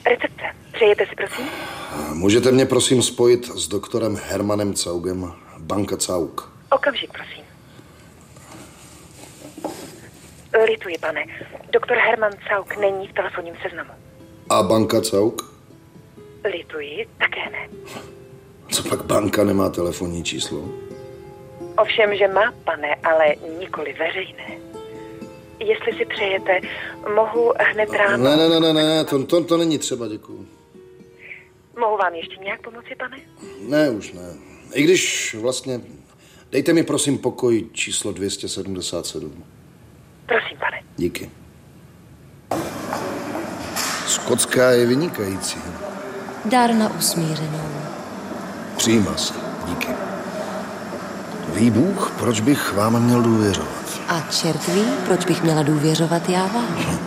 Recepce. Přejete si, prosím? Můžete mě prosím spojit s doktorem Hermanem Caugem, banka Caug. Okamžik, prosím. Lituji, pane. Doktor Herman Caug není v telefonním seznamu. A banka Caug? Lituji, také ne. Co pak banka nemá telefonní číslo? Ovšem, že má, pane, ale nikoli veřejné. Jestli si přejete, mohu hned ráno... Ne, to není třeba, děkuju. Mohu vám ještě nějak pomoci, pane? Ne, už ne. I když vlastně... Dejte mi prosím pokoj číslo 277. Prosím, pane. Díky. Skotská je vynikající. Dar na usmířenou. Přijímá se. Díky. Ví Bůh, proč bych vám měl důvěřovat? A čert ví, proč bych měla důvěřovat já vám?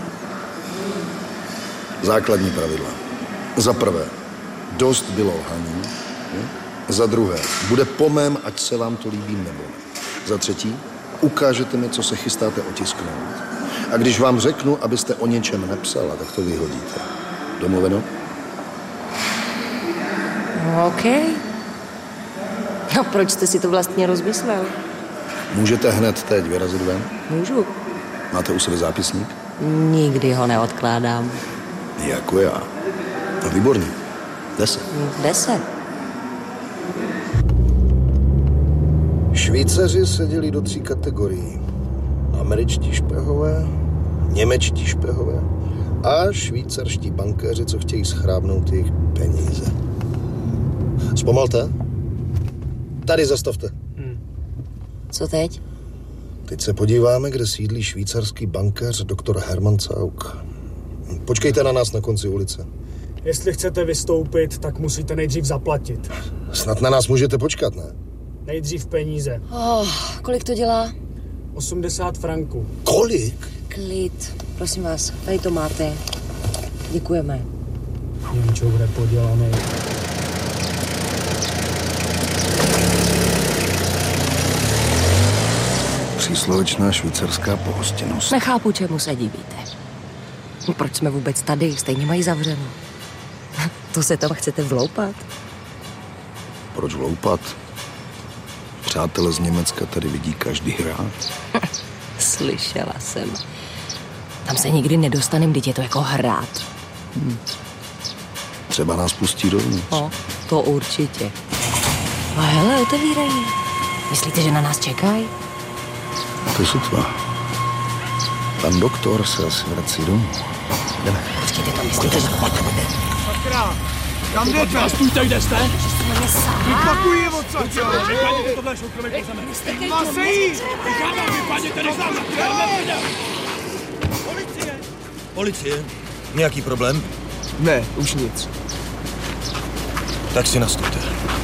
Základní pravidla. Za prvé, dost bylo lhaní. Za druhé, bude po mém, ať se vám to líbí nebo ne. Za třetí, ukážete mi, co se chystáte otisknout. A když vám řeknu, abyste o něčem nepsala, tak to vyhodíte. Domluveno? OK. No proč jste si to vlastně rozmyslel? Můžete hned teď vyrazit ven? Můžu. Máte u sebe zápisník? Nikdy ho neodkládám. Jako já. No výborně. 10. 10. Švýcaři se dělí do 3 kategorií. Američtí špehové, němečtí špehové a švýcarští bankéři, co chtějí schrábnout jejich peníze. Zpomalte. Tady zastavte. Co teď? Teď se podíváme, kde sídlí švýcarský bankéř doktor Herman Caug. Počkejte na nás na konci ulice. Jestli chcete vystoupit, tak musíte nejdřív zaplatit. Snad na nás můžete počkat, ne? Nejdřív peníze. Kolik to dělá? 80 franků. Kolik? Klid. Prosím vás, tady to máte. Děkujeme. Němčou bude podělaný. Příslovečná švýcarská pohostinnost. Nechápu, čemu se divíte. Proč jsme vůbec tady? Stejně mají zavřeno. To se tam chcete vloupat? Proč vloupat? Přátelé z Německa tady vidí každý hrát. Slyšela jsem. Tam se nikdy nedostanem, vždyť je to jako hrát. Třeba nás pustí dovnitř. To určitě. A hele, otevírají. Myslíte, že na nás čekají? To je sotva. Pan doktor se asi vrací domů. Jdeme. Počkejte, to myslíte, že... Sakra! Kam jdete? Stůjte, kde jste? Vypakuji odsad! Vypadněte tohle soukromý pozemek. Má se jít! Vypadněte, než nám Policie! Policie? Nějaký problém? Ne, už nic. Tak si nastupte.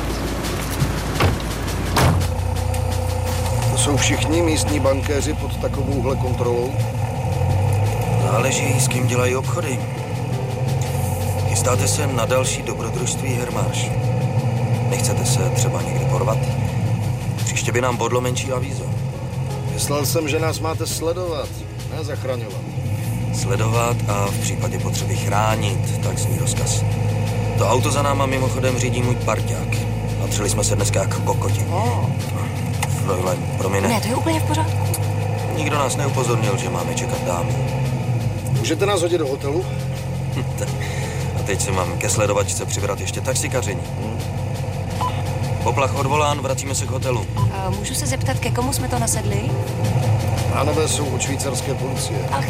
To jsou všichni místní bankéři pod takovouhle kontrolou? Záleží, s kým dělají obchody. Chystáte se na další dobrodružství, Hermáš? Nechcete se třeba někdy porvat? Příště by nám bodlo menší avízo. Myslel jsem, že nás máte sledovat, ne zachraňovat. Sledovat a v případě potřeby chránit, tak zní rozkaz. To auto za náma mimochodem řídí můj parťák. Natřeli jsme se dneska jako kokoti. Fräulein, promiň. Ne, to je úplně v pořádku. Nikdo nás neupozornil, že máme čekat dámy. Můžete nás hodit do hotelu? A teď si mám ke sledovačce přibrat ještě taxikaření. Poplach odvolán, vracíme se k hotelu. Můžu se zeptat, ke komu jsme to nasedli? Pánové jsou od švýcarské policie.